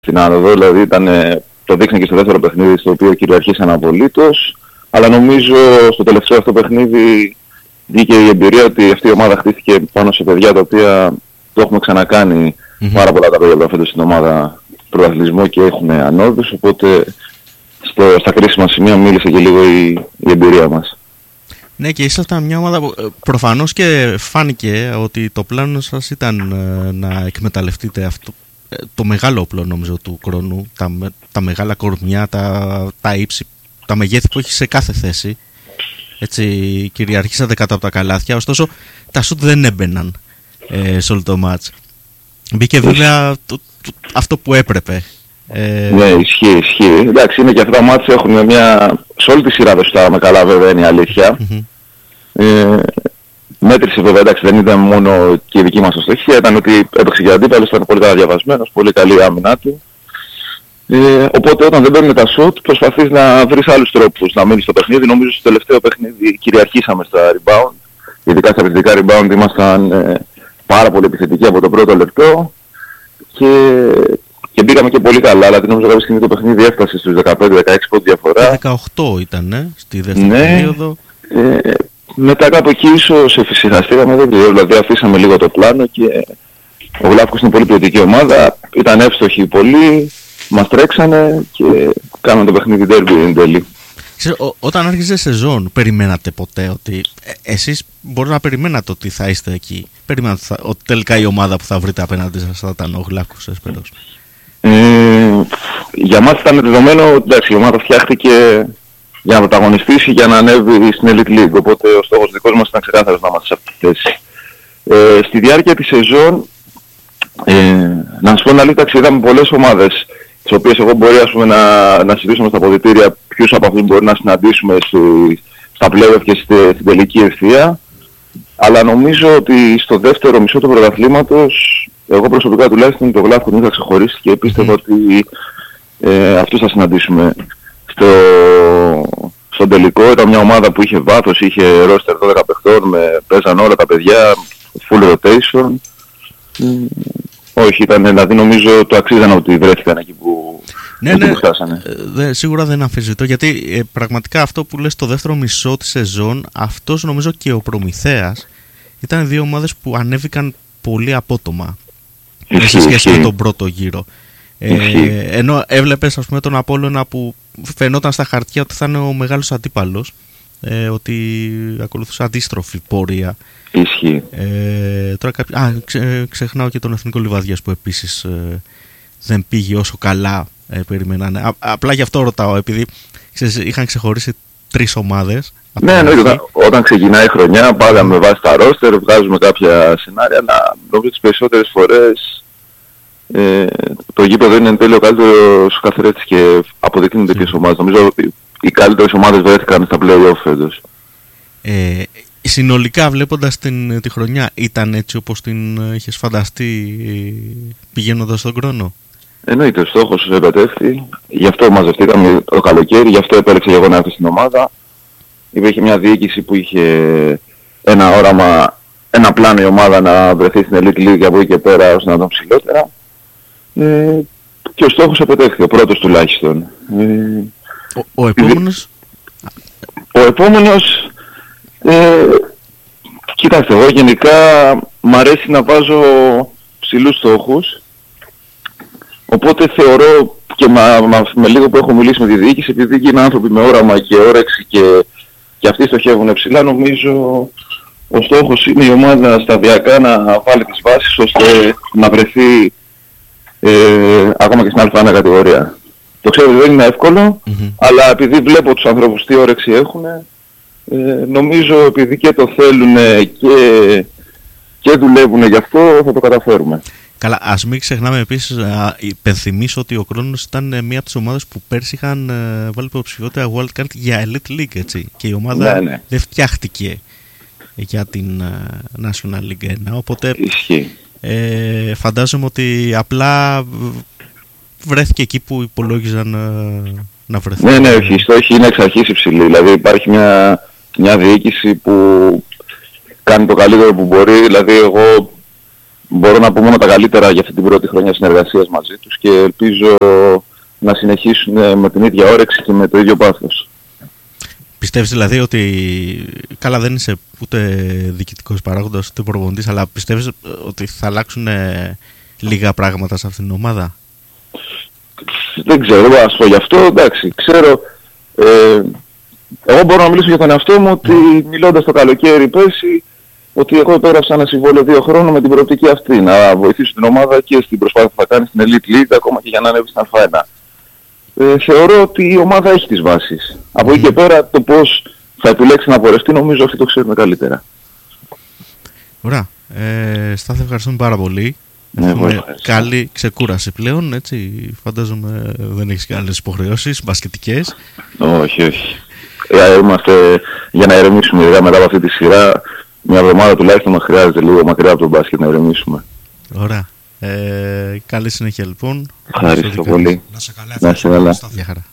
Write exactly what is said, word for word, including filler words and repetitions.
στην άνοδο, δηλαδή ήταν, το δείχνει και στο δεύτερο παιχνίδι, στο οποίο κυριαρχήσαν απολύτως. Αλλά νομίζω στο τελευταίο αυτό παιχνίδι βγήκε η εμπειρία ότι αυτή η ομάδα χτίστηκε πάνω σε παιδιά τα οποία το έχουμε ξανακάνει mm-hmm. πάρα πολλά τα παιδιά που φέτος στην ομάδα πρωταθλητισμό και έχουν ανώδους, οπότε στο, στα κρίσιμα σημεία μίλησε και λίγο η, η εμπειρία μας. Ναι, και ήσασταν μια ομάδα που προφανώς και φάνηκε ότι το πλάνο σας ήταν να εκμεταλλευτείτε αυτό, το μεγάλο όπλο νομίζω του Κρόνου, τα, τα μεγάλα κορμιά, τα, τα ύψη, τα μεγέθη που έχει σε κάθε θέση. Έτσι κυριαρχήσατε κάτω από τα καλάθια, ωστόσο τα σουτ δεν έμπαιναν ε, σε όλο το μάτς. Μπήκε βέβαια το, το, αυτό που έπρεπε. Ε... Ναι, ισχύει, ισχύει. Εντάξει, είναι και αυτά τα μάτς έχουν μια... Σε όλη τη σειρά δεν στάραμε καλά, βέβαια, είναι η αλήθεια. Mm-hmm. Ε, μέτρησε βέβαια, εντάξει, δεν ήταν μόνο και η δική μας αστοχία, ήταν ότι έπαιξε και αντίπαλος, ήταν πολύ καλά διαβασμένος, πολύ καλή η άμυνά του. Ε, οπότε όταν δεν παίρνει τα σουτ, προσπαθείς να βρεις άλλους τρόπους να μείνεις στο παιχνίδι. Νομίζω στο τελευταίο παιχνίδι κυριαρχήσαμε στα rebound. Ειδικά στα επιθετικά rebound ήμασταν ε, πάρα πολύ επιθετικοί από το πρώτο λεπτό. Και, και μπήκαμε και πολύ καλά, αλλά νομίζω κάποια στιγμή το παιχνίδι έφτασε στους δεκαπέντε δεκαέξι πόντους διαφορά. δεκαοκτώ ήταν, ε, στη δεύτερη ναι, περίοδο. Ε, μετά κάπου εκεί ίσως εφησυχαστήκαμε, δεν ξέρω, δηλαδή αφήσαμε λίγο το πλάνο και ο Γλάφκος είναι πολύ ποιοτική ομάδα, ήταν εύστοχοι πολύ, μας τρέξανε και κάναμε το παιχνίδι ντέρμπι εν τέλει. Ξέρω, όταν άρχιζε σεζόν, περιμένατε ποτέ ότι ε, εσείς μπορεί να περιμένατε ότι θα είστε εκεί? Περιμένατε θα, ότι τελικά η ομάδα που θα βρείτε απέναντι σας θα ήταν ο Γλάφκος Έσπερος? Ε, για μας ήταν δεδομένο ότι εντάξει, η ομάδα φτιάχτηκε για να πρωταγωνιστήσει, για να ανέβει στην Elite League, οπότε ο στόχος δικός μας ήταν ξεκάθαρος να είμαστε σε αυτή τη θέση. Ε, στη διάρκεια της σεζόν, ε, να σας πω ένα λίγο, είδαμε πολλές ομάδες τις οποίες εγώ μπορεί ας πούμε, να, να συζητήσουμε στα αποδυτήρια ποιους από αυτούς μπορεί να συναντήσουμε στη, στα playoff και στη, στην τελική ευθεία, αλλά νομίζω ότι στο δεύτερο μισό του πρωταθλήματος, εγώ προσωπικά τουλάχιστον το Γλάφκο είχα ξεχωρίσει και πίστευα ότι ε, αυτούς θα συναντήσουμε στο, στον τελικό. Ήταν μια ομάδα που είχε βάθος, είχε roster δώδεκα παιχτών, με, παίζαν όλα τα παιδιά, full rotation. Mm. Όχι, ήταν, δηλαδή νομίζω το αξίζαν ότι βρέθηκαν εκεί που, ναι, εκεί ναι, που φτάσανε. Δε, σίγουρα δεν αμφισβητώ, γιατί ε, πραγματικά αυτό που λες το δεύτερο μισό της σεζόν, αυτός νομίζω και ο Προμηθέας, ήταν δύο ομάδες που ανέβηκαν πολύ απότομα σε σχέση με τον πρώτο γύρο. Ε, ενώ έβλεπες ας πούμε τον Απόλλωνα που φαινόταν στα χαρτιά ότι θα είναι ο μεγάλος αντίπαλος, ε, ότι ακολουθούσε αντίστροφη πορεία. Ισχύει. Ε, τώρα κάποι... Α, ξε, ξεχνάω και τον Εθνικό Λιβαδιάς που επίσης ε, δεν πήγε όσο καλά ε, περιμένανε. Α, απλά γι' αυτό ρωτάω, επειδή ξέρεις, είχαν ξεχωρίσει τρεις ομάδες. Ναι, εννοείται. Όταν, όταν ξεκινάει η χρονιά, πάμε με βάση τα ρόστερ, βγάζουμε κάποια σενάρια, αλλά νομίζω τις περισσότερες φορές ε, το γήπεδο είναι εν τέλει ο καλύτερος καθρέφτης και αποδεικνύουν τέτοιες ομάδες. Νομίζω ότι οι καλύτερες ομάδες βρέθηκαν στα play-off φέτος. Ε, συνολικά βλέποντας την, τη χρονιά, ήταν έτσι όπως την είχες φανταστεί πηγαίνοντας στον Κρόνο? Εννοείται, ο στόχος επετεύχθη, γι' αυτό μαζευτήκαμε το καλοκαίρι, γι' αυτό επέλεξα εγώ να έρθω στην ομάδα. Υπήρχε μια διοίκηση που είχε ένα όραμα, ένα πλάνο η ομάδα να βρεθεί στην Elite League από εκεί και πέρα ώστε να τον ψηλότερα. Ε, και ο στόχος επετεύχθη, ο πρώτος τουλάχιστον. Ε, ο, ο επόμενος? Ο επόμενος, ε, κοιτάξτε, εγώ γενικά μ' αρέσει να βάζω ψηλούς στόχους, οπότε θεωρώ και μα, μα, με λίγο που έχω μιλήσει με τη διοίκηση, επειδή εκεί είναι άνθρωποι με όραμα και όρεξη και, και αυτοί στοχεύουν ψηλά, νομίζω ο στόχος είναι η ομάδα σταδιακά να βάλει τις βάσεις ώστε να βρεθεί ε, ακόμα και στην Α1 κατηγορία. Το ξέρω ότι δεν είναι εύκολο, mm-hmm. αλλά επειδή βλέπω τους ανθρώπους τι όρεξη έχουν, ε, νομίζω επειδή και το θέλουν και, και δουλεύουν γι' αυτό θα το καταφέρουμε. Καλά, ας μην ξεχνάμε επίσης, α, υπενθυμίσω ότι ο Κρόνος ήταν μία από τις ομάδες που πέρσι είχαν ε, βάλει υποψηφιότητα wildcard για Elite League, έτσι. Και η ομάδα ναι, ναι. δεν φτιάχτηκε για την uh, National League ένα, οπότε ε, φαντάζομαι ότι απλά βρέθηκε εκεί που υπολόγιζαν uh, να βρεθεί. Ναι, ναι, όχι, η στόχη είναι εξ αρχής υψηλή, δηλαδή υπάρχει μια, μια διοίκηση που κάνει το καλύτερο που μπορεί, δηλαδή εγώ μπορώ να πω μόνο τα καλύτερα για αυτή την πρώτη χρονιά συνεργασίας μαζί τους και ελπίζω να συνεχίσουν με την ίδια όρεξη και με το ίδιο πάθος. Πιστεύεις δηλαδή ότι, καλά δεν είσαι ούτε διοικητικός παράγοντας ούτε προπονητής, αλλά πιστεύεις ότι θα αλλάξουν ε, λίγα πράγματα σε αυτήν την ομάδα? Δεν ξέρω, εγώ ας πω γι' αυτό, εντάξει, ξέρω, ε, εγώ μπορώ να μιλήσω για τον εαυτό μου ότι mm. μιλώντας το καλοκαίρι πέρσι, ότι εγώ υπέγραψα ένα συμβόλαιο δύο χρόνων με την προοπτική αυτή, να βοηθήσω την ομάδα και στην προσπάθεια που θα κάνει στην Elite League, ακόμα και για να ανέβει στην Α ένα. Ε, θεωρώ ότι η ομάδα έχει τις βάσεις. Mm. Από εκεί και πέρα το πώς θα επιλέξει να πορευτεί, νομίζω αυτοί το ξέρουν καλύτερα. Ωραία. Ε, Στάθη, ευχαριστούμε πάρα πολύ. Ναι, Έχουμε καλή ξεκούραση πλέον, έτσι. Φαντάζομαι δεν έχεις και άλλες υποχρεώσεις μπασκετικές. Όχι, όχι. Ε, είμαστε για να ηρεμήσουμε, ειδικά μετά από αυτή τη σειρά. Μια εβδομάδα τουλάχιστον μας χρειάζεται λίγο μακριά από τον μπάσκετ να ηρεμήσουμε. Ωραία. Ε, καλή συνέχεια λοιπόν. Ευχαριστώ πολύ. Να σε καλά. Γεια χαρά.